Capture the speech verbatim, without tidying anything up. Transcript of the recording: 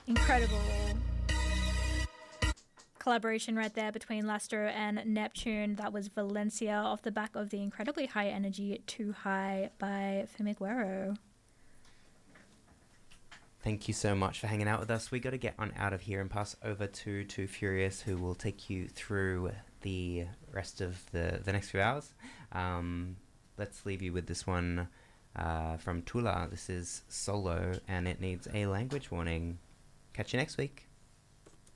Incredible collaboration right there between Lastro and Neptune. That was Valencia off the back of the incredibly high energy Too High by Fumiguero. Thank you so much for hanging out with us. We got to get on out of here and pass over to Too Furious, who will take you through the rest of the, the next few hours. Um, let's leave you with this one uh, from Tula. This is Solo, and it needs a language warning. Catch you next week.